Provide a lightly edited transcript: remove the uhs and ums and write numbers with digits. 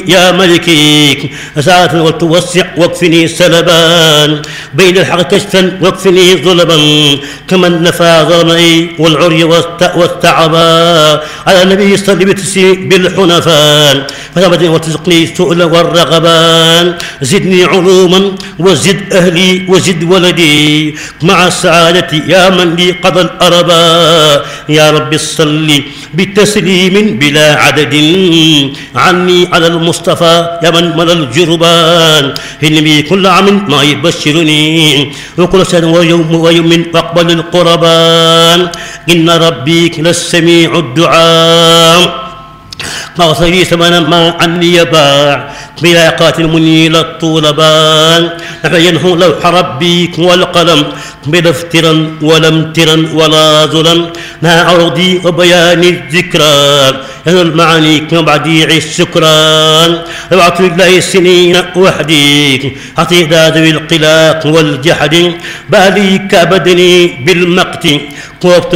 يا ملكي ساعة وتوسع واكفني سلبا بين الحق كشفا واكفني ظلما كمن نفى ظلمي والعري والتعبا على النبي صلى بتسي بالحنفاء فثبتني وتزقني السؤل والرغبان زدني علوما وزد أهلي وزد ولدي مع السعادة يا من لي قضى الأربا يا رب صل بتسليم بلا عدد عني على المصطفى يا من ملا الجربان إني كل عام ما يبشرني وكل سنة ويوم واقبل القربان إن ربي للسميع الدعاء قاصري ثمنا ما عني يباع بلا قاتل منيل الطولبان نحينه لوح ربي والقلم بدفترا ولم ترا ولا ظلم مع عرضي وبيان الذكرى المعاني كبديع السكران ابعث الله السنين وحدي حتى ذوي القلاق والجحد بالي كبدني بالمقت